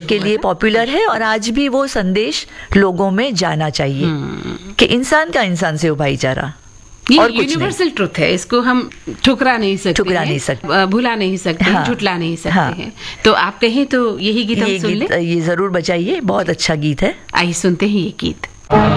के लिए पॉपुलर है और आज भी वो संदेश लोगों में जाना चाहिए कि इंसान का इंसान से हो भाईचारा। ये यूनिवर्सल ट्रुथ है, इसको हम ठुकरा नहीं सकते, भुला नहीं सकते, झुटला नहीं सकते हैं। तो आप कहें तो यही गीत हम सुन लें? ये जरूर बजाइए, बहुत अच्छा गीत है। आइए सुनते हैं ये गीत।